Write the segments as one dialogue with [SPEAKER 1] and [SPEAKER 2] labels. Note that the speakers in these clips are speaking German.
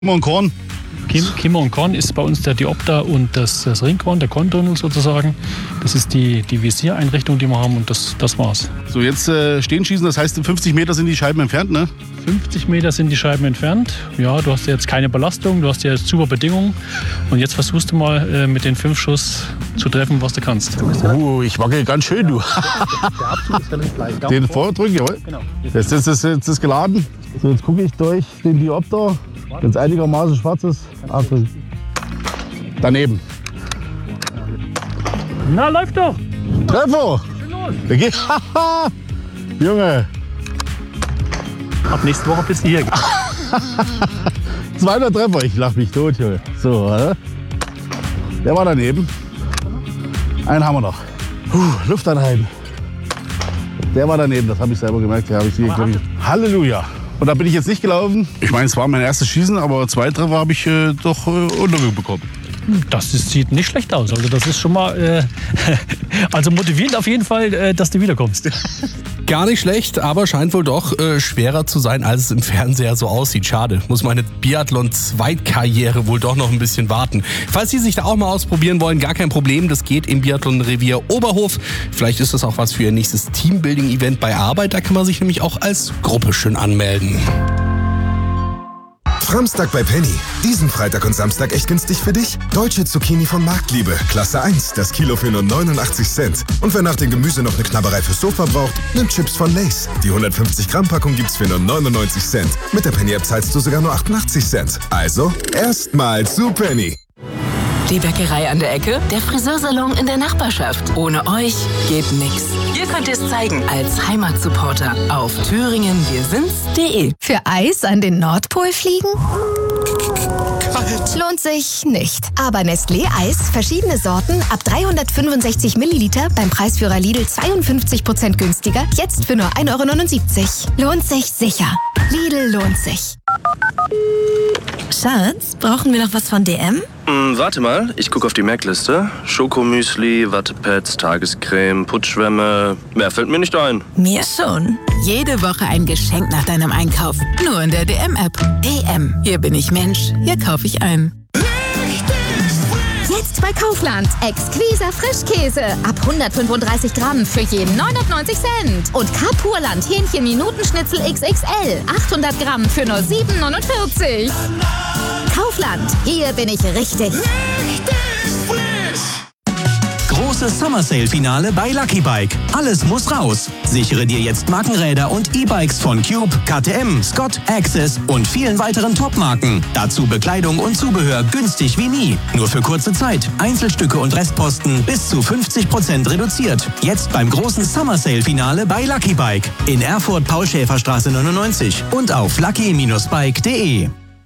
[SPEAKER 1] Kimmer und Korn.
[SPEAKER 2] Kimmer und Korn ist bei uns der Diopter und das Ringkorn, der Korntunnel sozusagen. Das ist die Visiereinrichtung, die wir haben, und das war's.
[SPEAKER 1] So, jetzt stehen schießen, das heißt 50 Meter sind die Scheiben entfernt, ne?
[SPEAKER 2] 50 Meter sind die Scheiben entfernt. Ja, du hast jetzt keine Belastung, du hast jetzt super Bedingungen. Und jetzt versuchst du mal mit den 5 Schuss zu treffen, was du kannst.
[SPEAKER 1] Ich wackel ganz schön, du.
[SPEAKER 2] Der Abzug ist relativ leicht.
[SPEAKER 1] Den vordrücken, jawohl.
[SPEAKER 2] Genau.
[SPEAKER 1] Jetzt ist geladen. So, jetzt gucke ich durch den Diopter. Wenn es einigermaßen schwarz ist, abdrücken. Daneben.
[SPEAKER 2] Na, läuft doch!
[SPEAKER 1] Treffer! Der geht. Junge!
[SPEAKER 2] Ab nächste Woche bist du hier.
[SPEAKER 1] Zweiter Treffer, ich lach mich tot. Junge. So, der war daneben. Einen haben wir noch. Luft anhalten. Der war daneben, das habe ich selber gemerkt. Ja, Halleluja! Und da bin ich jetzt nicht gelaufen. Ich meine, es war mein erstes Schießen, aber 2 Treffer habe ich doch unterbekommen.
[SPEAKER 2] Das sieht nicht schlecht aus. Also das ist schon mal also motivierend auf jeden Fall, dass du wiederkommst.
[SPEAKER 3] Gar nicht schlecht, aber scheint wohl doch schwerer zu sein, als es im Fernseher so aussieht. Schade, muss meine Biathlon-Zweitkarriere wohl doch noch ein bisschen warten. Falls Sie sich da auch mal ausprobieren wollen, gar kein Problem. Das geht im Biathlon-Revier Oberhof. Vielleicht ist das auch was für Ihr nächstes Teambuilding-Event bei Arbeit. Da kann man sich nämlich auch als Gruppe schön anmelden.
[SPEAKER 4] Samstag bei Penny. Diesen Freitag und Samstag echt günstig für dich? Deutsche Zucchini von Marktliebe, Klasse 1, das Kilo für nur 89 Cent. Und wer nach dem Gemüse noch eine Knabberei fürs Sofa braucht, nimmt Chips von Lay's. Die 150 Gramm Packung gibt's für nur 99 Cent. Mit der Penny-App zahlst du sogar nur 88 Cent. Also, erstmal zu Penny.
[SPEAKER 5] Die Bäckerei an der Ecke, der Friseursalon in der Nachbarschaft. Ohne euch geht nix. Ihr könnt es zeigen als Heimatsupporter auf thüringenwirsinds.de.
[SPEAKER 6] Für Eis an den Nordpol fliegen? Lohnt sich nicht. Aber Nestlé Eis, verschiedene Sorten, ab 365 Milliliter, beim Preisführer Lidl 52% günstiger, jetzt für nur 1,79 €. Lohnt sich sicher. Lidl lohnt sich.
[SPEAKER 7] Schatz, brauchen wir noch was von DM?
[SPEAKER 8] Warte mal, ich gucke auf die Merkliste. Schokomüsli, Wattepads, Tagescreme, Putzschwämme. Mehr fällt mir nicht ein.
[SPEAKER 7] Mir schon. Jede Woche ein Geschenk nach deinem Einkauf. Nur in der DM-App. DM. Hier bin ich Mensch. Hier kaufe ich ein.
[SPEAKER 6] Jetzt bei Kaufland. Exquisa Frischkäse. Ab 135 Gramm für jeden 99 Cent. Und Kapurland Hähnchen-Minutenschnitzel XXL. 800 Gramm für nur 7,49 €. Kaufland. Hier bin ich richtig.
[SPEAKER 9] Großes Summer Sale Finale bei Lucky Bike. Alles muss raus. Sichere dir jetzt Markenräder und E-Bikes von Cube, KTM, Scott, Access und vielen weiteren Top-Marken. Dazu Bekleidung und Zubehör günstig wie nie. Nur für kurze Zeit. Einzelstücke und Restposten bis zu 50% reduziert. Jetzt beim großen Summer Sale Finale bei Lucky Bike. In Erfurt Paul-Schäfer-Straße 99 und auf lucky-bike.de.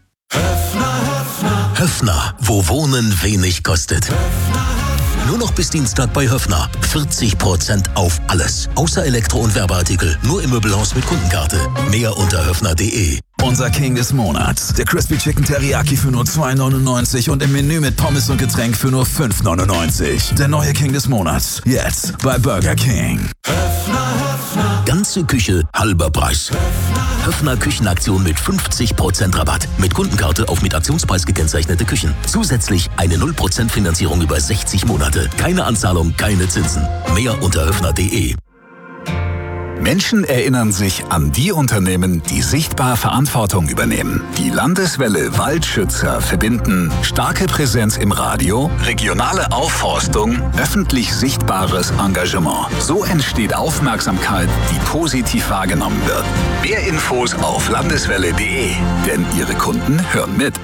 [SPEAKER 10] Höffner, wo Wohnen wenig kostet. Nur noch bis Dienstag bei Höffner. 40% auf alles. Außer Elektro- und Werbeartikel. Nur im Möbelhaus mit Kundenkarte. Mehr unter höffner.de.
[SPEAKER 11] Unser King des Monats. Der Crispy Chicken Teriyaki für nur 2,99 € und im Menü mit Pommes und Getränk für nur 5,99 €. Der neue King des Monats. Jetzt bei Burger King.
[SPEAKER 10] Ganze Küche, halber Preis. Höffner Küchenaktion mit 50% Rabatt. Mit Kundenkarte auf mit Aktionspreis gekennzeichnete Küchen. Zusätzlich eine 0% Finanzierung über 60 Monate. Keine Anzahlung, keine Zinsen. Mehr unter höffner.de.
[SPEAKER 11] Menschen erinnern sich an die Unternehmen, die sichtbar Verantwortung übernehmen. Die Landeswelle Waldschützer verbinden starke Präsenz im Radio, regionale Aufforstung, öffentlich sichtbares Engagement. So entsteht Aufmerksamkeit, die positiv wahrgenommen wird. Mehr Infos auf landeswelle.de, denn Ihre Kunden hören mit.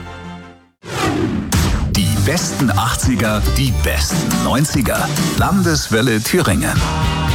[SPEAKER 11] Die besten 80er, die besten 90er. Landeswelle Thüringen.